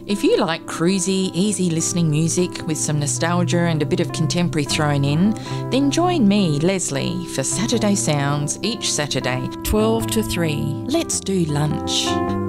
If you like cruisy, easy listening music with some nostalgia and a bit of contemporary thrown in, then join me, Leslie, for Saturday Sounds each Saturday, 12 to 3. Let's do lunch.